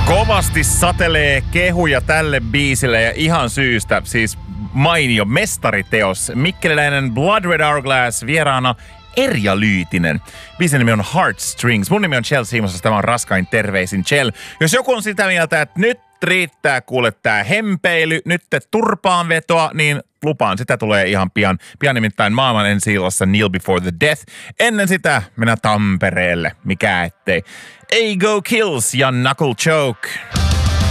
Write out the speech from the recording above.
Kovasti satelee kehuja tälle biisille ja ihan syystä, siis mainio mestariteos. Mikkeliläinen Blood Red Hourglass vieraana Erja Lyytinen. Biisin nimi on Heartstrings. Mun nimi on Chell Siimosas, tämä on Raskain terveisin Chell. Jos joku on sitä mieltä, että nyt riittää kuule tää hempeily, nyt te turpaan vetoa, niin lupaan, sitä tulee ihan pian. Pian nimittäin maailman ensi-illassa Kneel Before the Death. Ennen sitä mennään Tampereelle, mikä ettei. Ego Kills ja Knuckle Choke.